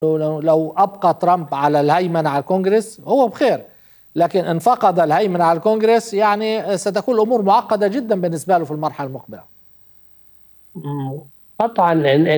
لو أبقى ترامب على الهيمنة على الكونغرس هو بخير، لكن إن فقد الهيمنة على الكونغرس يعني ستكون الأمور معقدة جدا بالنسبة له في المرحلة المقبلة. قطعا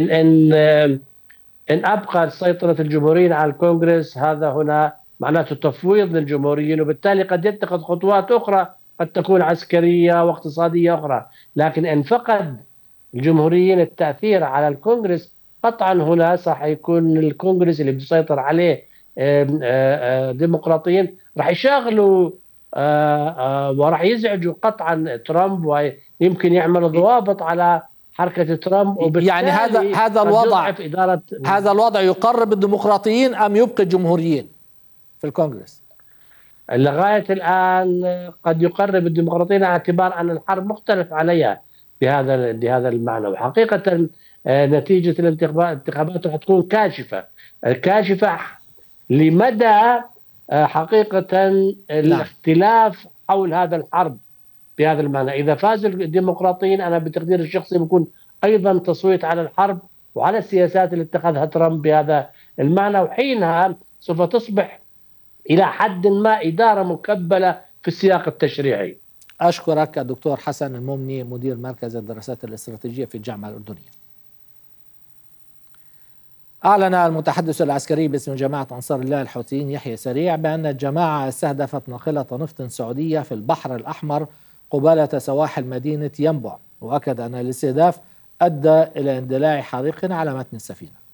إن أبقى سيطرة الجمهوريين على الكونغرس هذا هنا معناته تفويض للجمهوريين، وبالتالي قد يتخذ خطوات أخرى قد تكون عسكرية واقتصادية أخرى. لكن إن فقد الجمهوريين التأثير على الكونغرس قطعا هنا سيكون الكونغرس اللي بيسيطر عليه ديمقراطيين راح يشغلوا وراح يزعجوا قطعا ترامب، ويمكن يعملوا ضوابط على حركة ترامب، وبالتالي يعني هذا الوضع يقرب الديمقراطيين أم يبقي الجمهوريين في الكونغرس؟ لغاية الآن قد يقرب الديمقراطيين على اعتبار أن الحرب مختلف عليها بهذا المعنى. وحقيقة نتيجة الانتخابات راح تكون كاشفة لمدى حقيقة الاختلاف حول هذا الحرب بهذا المعنى. إذا فاز الديمقراطيين أنا بتقدير الشخصي بيكون أيضا تصويت على الحرب وعلى السياسات اللي اتخذها ترامب بهذا المعنى، وحينها سوف تصبح إلى حد ما إدارة مكبلة في السياق التشريعي. أشكرك الدكتور حسن المومني مدير مركز الدراسات الاستراتيجية في الجامعة الأردنية. أعلن المتحدث العسكري باسم جماعة أنصار الله الحوثيين يحيى سريع بأن الجماعة استهدفت ناقلة نفط سعودية في البحر الأحمر قبالة سواحل مدينة ينبع، وأكد أن الاستهداف أدى إلى اندلاع حريق على متن السفينة.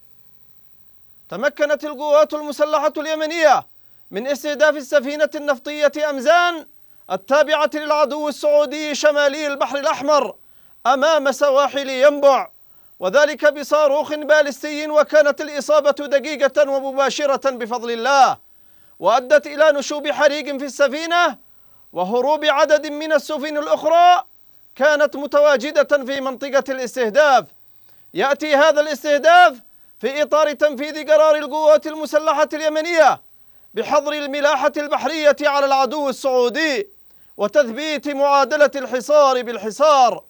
تمكنت القوات المسلحة اليمنية من استهداف السفينة النفطية أمزان التابعة للعدو السعودي شمالي البحر الأحمر أمام سواحل ينبع، وذلك بصاروخ باليستي، وكانت الإصابة دقيقة ومباشرة بفضل الله، وأدت إلى نشوب حريق في السفينة وهروب عدد من السفن الأخرى كانت متواجدة في منطقة الاستهداف. يأتي هذا الاستهداف في إطار تنفيذ قرار القوات المسلحة اليمنية بحظر الملاحة البحرية على العدو السعودي وتثبيت معادلة الحصار بالحصار.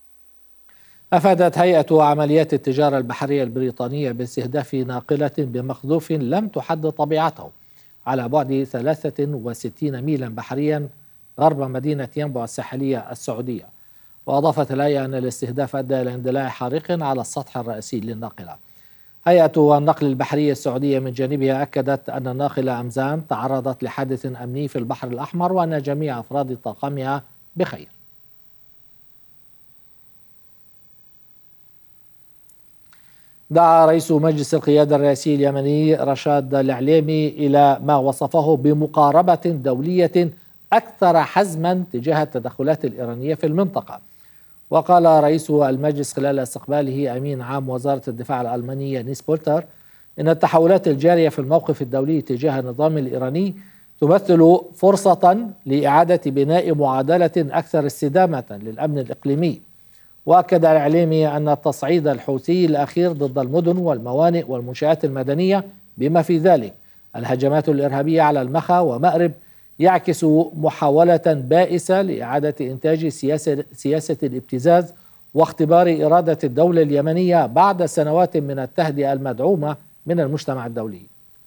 أفادت هيئة عمليات التجارة البحرية البريطانية باستهداف ناقلة بمخذوف لم تحدد طبيعته على بعد 63 ميلا بحريا غرب مدينة ينبع الساحلية السعودية. وأضافت الهيئة أن الاستهداف أدى إلى اندلاع حريق على السطح الرئيسي للناقلة. هيئة النقل البحرية السعودية من جانبها أكدت أن الناقلة أمزان تعرضت لحادث أمني في البحر الأحمر وأن جميع أفراد طاقمها بخير. دعا رئيس مجلس القيادة الرئاسي اليمني رشاد العليمي إلى ما وصفه بمقاربة دولية أكثر حزما تجاه التدخلات الإيرانية في المنطقة. وقال رئيس المجلس خلال استقباله أمين عام وزارة الدفاع الألمانية نيس بولتر إن التحولات الجارية في الموقف الدولي تجاه النظام الإيراني تمثل فرصة لإعادة بناء معادلة أكثر استدامة للأمن الإقليمي. وأكد العليمي أن التصعيد الحوثي الأخير ضد المدن والموانئ والمنشآت المدنية بما في ذلك الهجمات الإرهابية على المخا ومأرب يعكس محاولة بائسة لإعادة إنتاج سياسة الابتزاز واختبار إرادة الدولة اليمنية بعد سنوات من التهدئة المدعومة من المجتمع الدولي.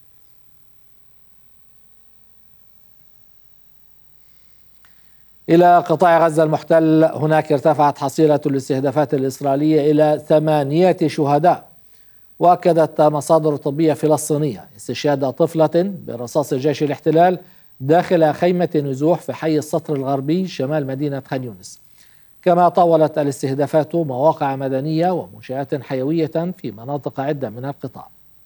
إلى قطاع غزة المحتل، هناك ارتفعت حصيلة الاستهدافات الإسرائيلية إلى 8 شهداء. وأكدت مصادر طبية فلسطينية استشهاد طفلة برصاص جيش الاحتلال داخل خيمة نزوح في حي السطر الغربي شمال مدينة خان يونس. كما طاولت الاستهدافات مواقع مدنية ومنشآت حيوية في مناطق عدة من القطاع.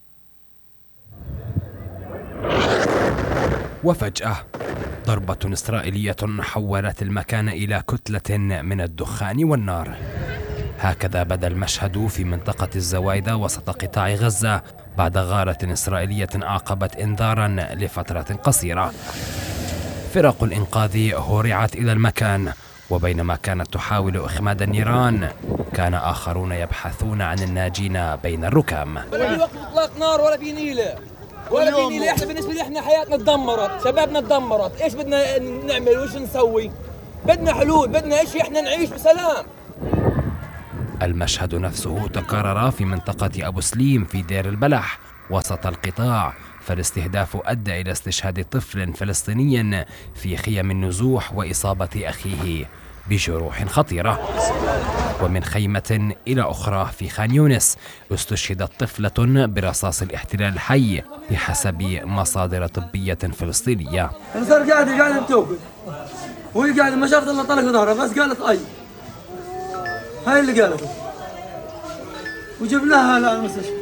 وفجأة ضربة إسرائيلية حولت المكان إلى كتلة من الدخان والنار. هكذا بدا المشهد في منطقة الزوايدة وسط قطاع غزة بعد غارة إسرائيلية أعقبت إنذارا لفترة قصيرة. فرق الإنقاذ هرعت إلى المكان، وبينما كانت تحاول إخماد النيران كان آخرون يبحثون عن الناجين بين الركام. ولا في وقت إطلاق نار ولا في نيلة ولا في نيلة. إحنا بالنسبة لي إحنا حياتنا تدمرت، شبابنا تدمرت. إيش بدنا نعمل وإيش نسوي؟ بدنا حلول، بدنا إشي إحنا نعيش بسلام. المشهد نفسه تكرر في منطقة أبو سليم في دير البلح، وسط القطاع، فالاستهداف أدى إلى استشهاد طفل فلسطيني في خيم النزوح وإصابة أخيه بجروح خطيرة. ومن خيمة إلى أخرى في خان يونس استشهدت طفلة برصاص الاحتلال الحي بحسب مصادر طبية فلسطينية. صار قاعد بتوقف وهي قاعدة ما شافت الا طلق ظهرها بس قالت اي هاي اللي قالته وجبناها للمستشفى.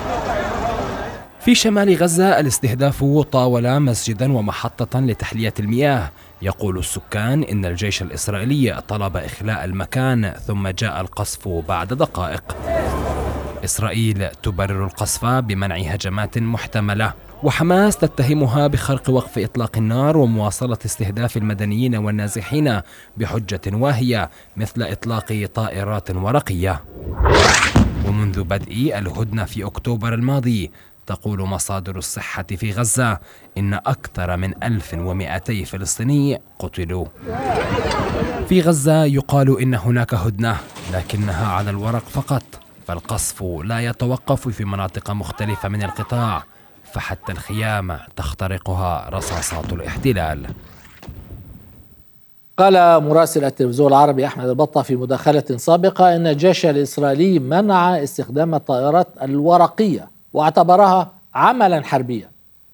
في شمال غزة الاستهداف طاول مسجدا ومحطة لتحلية المياه. يقول السكان إن الجيش الإسرائيلي طلب إخلاء المكان ثم جاء القصف بعد دقائق. إسرائيل تبرر القصف بمنع هجمات محتملة، وحماس تتهمها بخرق وقف إطلاق النار ومواصلة استهداف المدنيين والنازحين بحجة واهية مثل إطلاق طائرات ورقية. ومنذ بدء الهدنة في أكتوبر الماضي تقول مصادر الصحة في غزة إن أكثر من 1200 فلسطيني قتلوا. في غزة يقال إن هناك هدنة لكنها على الورق فقط، فالقصف لا يتوقف في مناطق مختلفة من القطاع، فحتى الخيام تخترقها رصاصات الاحتلال. قال مراسل التلفزيون العربي أحمد البطة في مداخلة سابقة إن الجيش الإسرائيلي منع استخدام الطائرات الورقية واعتبرها عملا حربيا.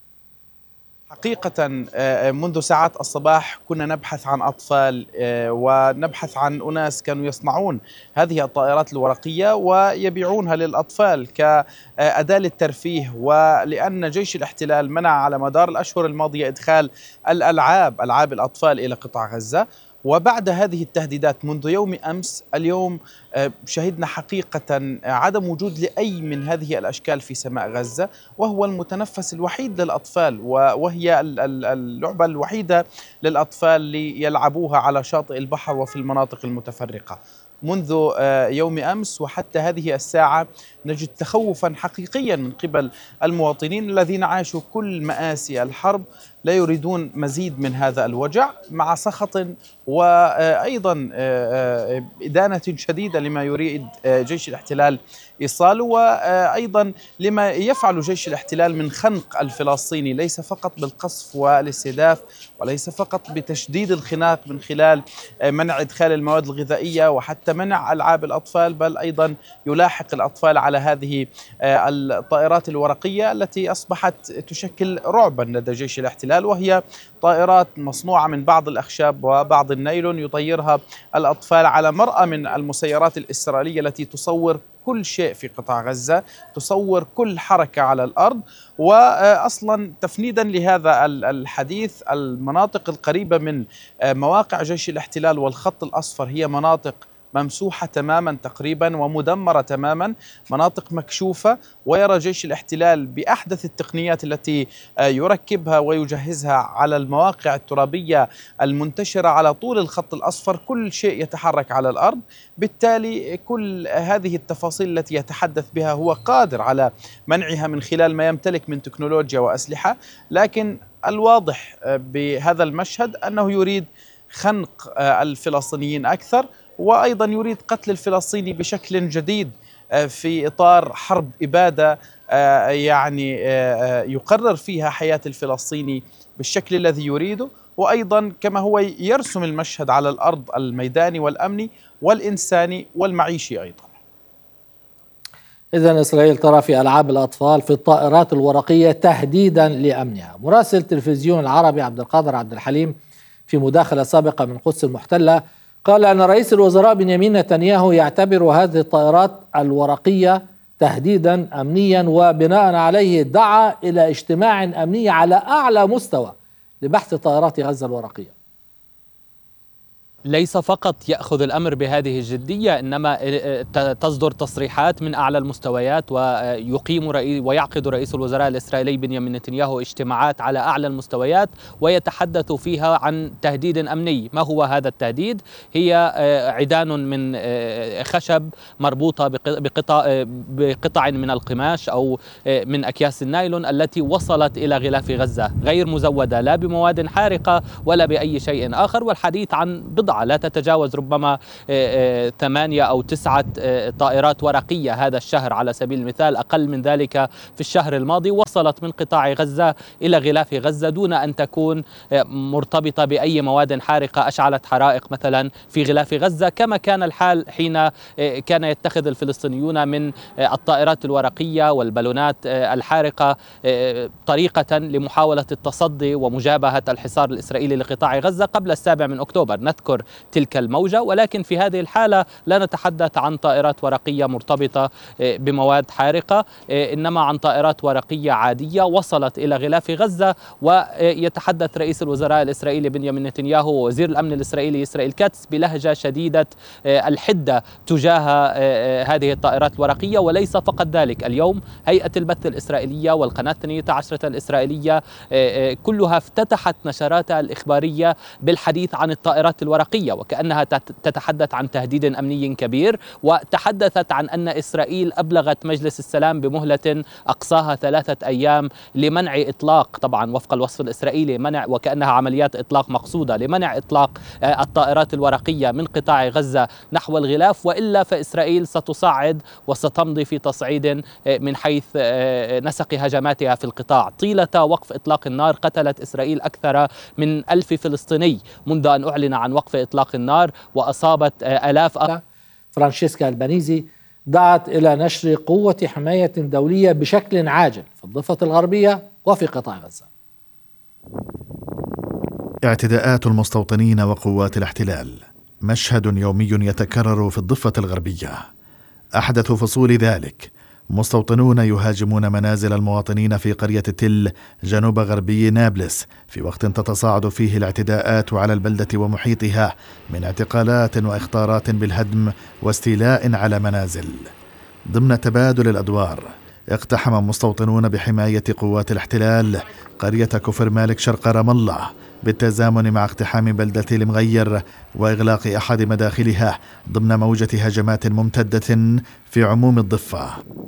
حقيقة منذ ساعات الصباح كنا نبحث عن أطفال ونبحث عن أناس كانوا يصنعون هذه الطائرات الورقية ويبيعونها للأطفال كأداة للترفيه، ولأن جيش الاحتلال منع على مدار الأشهر الماضية إدخال ألعاب الأطفال إلى قطاع غزة. وبعد هذه التهديدات منذ يوم أمس، اليوم شهدنا حقيقة عدم وجود لأي من هذه الأشكال في سماء غزة، وهو المتنفس الوحيد للأطفال وهي اللعبة الوحيدة للأطفال ليلعبوها على شاطئ البحر وفي المناطق المتفرقة. منذ يوم أمس وحتى هذه الساعة نجد تخوفا حقيقيا من قبل المواطنين الذين عاشوا كل مآسي الحرب، لا يريدون مزيد من هذا الوجع، مع سخط وأيضا إدانة شديدة لما يريد جيش الاحتلال إيصاله، وأيضا لما يفعل جيش الاحتلال من خنق الفلسطيني، ليس فقط بالقصف والاستهداف، وليس فقط بتشديد الخناق من خلال منع إدخال المواد الغذائية وحتى منع ألعاب الأطفال، بل أيضا يلاحق الأطفال على هذه الطائرات الورقية التي أصبحت تشكل رعبا لدى جيش الاحتلال، وهي طائرات مصنوعة من بعض الأخشاب وبعض النايلون يطيرها الأطفال على مرأى من المسيرات الإسرائيلية التي تصور كل شيء في قطاع غزة، تصور كل حركة على الأرض. وأصلا تفنيدا لهذا الحديث، المناطق القريبة من مواقع جيش الاحتلال والخط الأصفر هي مناطق ممسوحة تماما تقريبا ومدمرة تماما، مناطق مكشوفة، ويرى جيش الاحتلال بأحدث التقنيات التي يركبها ويجهزها على المواقع الترابية المنتشرة على طول الخط الأصفر كل شيء يتحرك على الأرض. بالتالي كل هذه التفاصيل التي يتحدث بها هو قادر على منعها من خلال ما يمتلك من تكنولوجيا وأسلحة، لكن الواضح بهذا المشهد أنه يريد خنق الفلسطينيين أكثر، وأيضا يريد قتل الفلسطيني بشكل جديد في إطار حرب إبادة يعني يقرر فيها حياة الفلسطيني بالشكل الذي يريده، وأيضا كما هو يرسم المشهد على الأرض الميداني والأمني والإنساني والمعيشي أيضا. إذن إسرائيل ترى في ألعاب الأطفال في الطائرات الورقية تهديدا لأمنها. مراسل تلفزيون العربي عبد القادر عبد الحليم في مداخلة سابقة من القدس المحتلة قال أن رئيس الوزراء بنيامين نتنياهو يعتبر هذه الطائرات الورقية تهديدا أمنيا، وبناء عليه دعا إلى اجتماع أمني على أعلى مستوى لبحث طائرات غزة الورقية. ليس فقط يأخذ الأمر بهذه الجدية، إنما تصدر تصريحات من أعلى المستويات، ويعقد رئيس الوزراء الإسرائيلي بنيامين نتنياهو اجتماعات على أعلى المستويات ويتحدث فيها عن تهديد أمني. ما هو هذا التهديد؟ هي عيدان من خشب مربوطة بقطع من القماش أو من أكياس النايلون التي وصلت إلى غلاف غزة، غير مزودة لا بمواد حارقة ولا بأي شيء آخر، والحديث عن بضع القطاع، لا تتجاوز ربما 8 أو 9 طائرات ورقية هذا الشهر على سبيل المثال، أقل من ذلك في الشهر الماضي، وصلت من قطاع غزة إلى غلاف غزة دون أن تكون مرتبطة بأي مواد حارقة أشعلت حرائق مثلا في غلاف غزة، كما كان الحال حين كان يتخذ الفلسطينيون من الطائرات الورقية والبالونات الحارقة طريقة لمحاولة التصدي ومجابهة الحصار الإسرائيلي لقطاع غزة قبل 7 أكتوبر. نذكر تلك الموجة، ولكن في هذه الحالة لا نتحدث عن طائرات ورقية مرتبطة بمواد حارقة، إنما عن طائرات ورقية عادية وصلت إلى غلاف غزة. ويتحدث رئيس الوزراء الإسرائيلي بنيامين نتنياهو ووزير الأمن الإسرائيلي إسرائيل كاتس بلهجة شديدة الحدة تجاه هذه الطائرات الورقية. وليس فقط ذلك، اليوم هيئة البث الإسرائيلية والقناة 12 الإسرائيلية كلها افتتحت نشراتها الإخبارية بالحديث عن الطائرات الورقية، وكأنها تتحدث عن تهديد أمني كبير، وتحدثت عن أن إسرائيل أبلغت مجلس السلام بمهلة أقصاها 3 أيام لمنع إطلاق، طبعا وفق الوصف الإسرائيلي منع، وكأنها عمليات إطلاق مقصودة لمنع إطلاق الطائرات الورقية من قطاع غزة نحو الغلاف، وإلا فإسرائيل ستصعد وستمضي في تصعيد من حيث نسق هجماتها في القطاع. طيلة وقف إطلاق النار قتلت إسرائيل أكثر من 1000 فلسطيني منذ أن أعلن عن وقف إطلاق النار، وأصابت آلاف. فرانشيسكا البانيزي دعت إلى نشر قوة حماية دولية بشكل عاجل في الضفة الغربية وفي قطاع غزة. اعتداءات المستوطنين وقوات الاحتلال مشهد يومي يتكرر في الضفة الغربية. أحدث فصول ذلك مستوطنون يهاجمون منازل المواطنين في قرية تل جنوب غربي نابلس، في وقت تتصاعد فيه الاعتداءات على البلدة ومحيطها من اعتقالات وإخطارات بالهدم واستيلاء على منازل. ضمن تبادل الأدوار اقتحم مستوطنون بحماية قوات الاحتلال قرية كفر مالك شرق رام الله بالتزامن مع اقتحام بلدة المغير وإغلاق أحد مداخلها ضمن موجة هجمات ممتدة في عموم الضفة.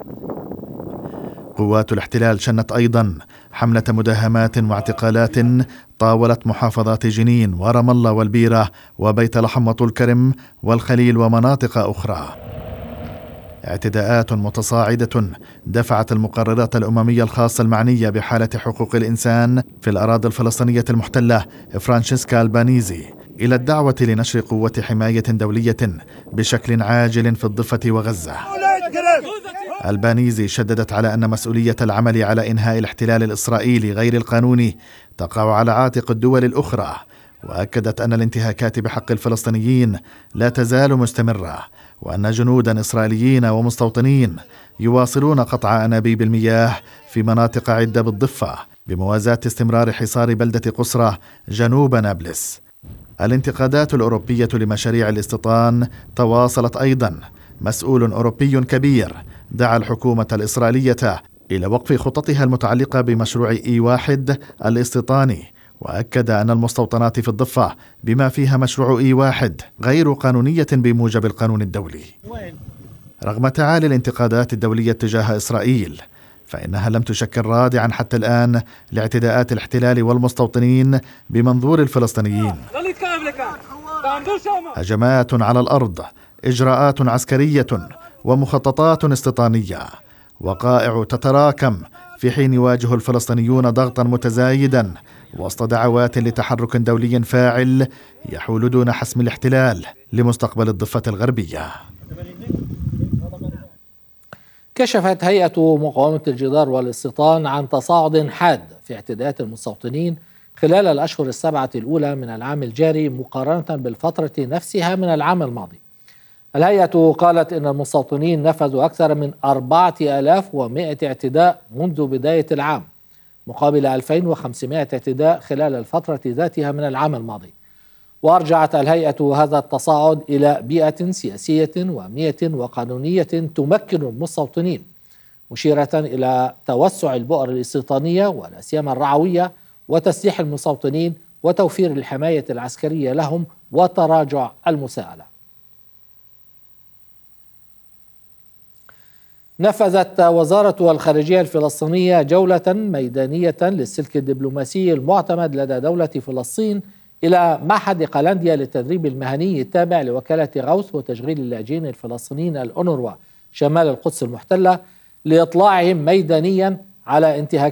قوات الاحتلال شنت أيضا حملة مداهمات واعتقالات طاولت محافظات جنين ورام الله والبيرة وبيت لحم وطول كرم والخليل ومناطق أخرى. اعتداءات متصاعدة دفعت المقررات الأممية الخاصة المعنية بحالة حقوق الإنسان في الأراضي الفلسطينية المحتلة فرانشيسكا البانيزي إلى الدعوة لنشر قوة حماية دولية بشكل عاجل في الضفة وغزة. البانيزي شددت على أن مسؤولية العمل على إنهاء الاحتلال الإسرائيلي غير القانوني تقع على عاتق الدول الأخرى، وأكدت أن الانتهاكات بحق الفلسطينيين لا تزال مستمرة، وأن جنودا إسرائيليين ومستوطنين يواصلون قطع أنابيب المياه في مناطق عدة بالضفة بموازاة استمرار حصار بلدة قصرة جنوب نابلس. الانتقادات الأوروبية لمشاريع الاستيطان تواصلت أيضا. مسؤول أوروبي كبير دعا الحكومة الإسرائيلية إلى وقف خططها المتعلقة بمشروع E1 الاستيطاني، وأكد أن المستوطنات في الضفة بما فيها مشروع E1 غير قانونية بموجب القانون الدولي. رغم تعالي الانتقادات الدولية تجاه إسرائيل، فإنها لم تشكل رادعا حتى الآن لاعتداءات الاحتلال والمستوطنين بمنظور الفلسطينيين. هجمات على الأرض، إجراءات عسكرية ومخططات استيطانية، وقائع تتراكم في حين يواجه الفلسطينيون ضغطا متزايدا وسط دعوات لتحرك دولي فاعل يحول دون حسم الاحتلال لمستقبل الضفة الغربية. كشفت هيئة مقاومة الجدار والاستيطان عن تصاعد حاد في اعتداءات المستوطنين خلال الأشهر السبعة الأولى من العام الجاري مقارنة بالفترة نفسها من العام الماضي. الهيئة قالت إن المستوطنين نفذوا أكثر من 4100 اعتداء منذ بداية العام، مقابل 2500 اعتداء خلال الفترة ذاتها من العام الماضي. وأرجعت الهيئة هذا التصاعد إلى بيئة سياسية وأمنية وقانونية تمكن المستوطنين، مشيرة إلى توسع البؤر الاستيطانية ولا سيما الرعوية وتسليح المستوطنين وتوفير الحماية العسكرية لهم وتراجع المساءلة. نفذت وزارة الخارجية الفلسطينية جولة ميدانية للسلك الدبلوماسي المعتمد لدى دولة فلسطين إلى معهد قلنديا للتدريب المهني التابع لوكالة غوث وتشغيل اللاجئين الفلسطينيين الأونروا شمال القدس المحتلة لإطلاعهم ميدانيا على انتهاك